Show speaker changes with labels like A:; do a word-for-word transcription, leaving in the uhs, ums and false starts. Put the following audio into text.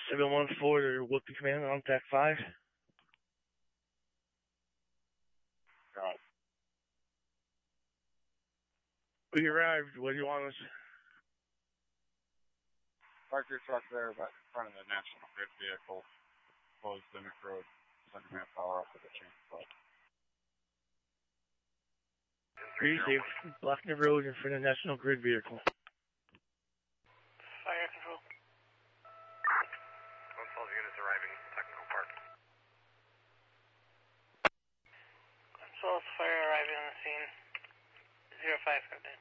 A: seven one four to Whoopie Command on T A C five.
B: Got it.
A: We arrived. What do you want us?
B: Park your truck there, but in front of the National Grid vehicle. Close Dimmick Road. Send your power up to the chain club.
A: Receive. Blocking the road in front of the National Grid vehicle.
C: Fire control.
D: One twelve units arriving, Technical Park.
C: Control fire arriving on the scene. Zero five, Captain.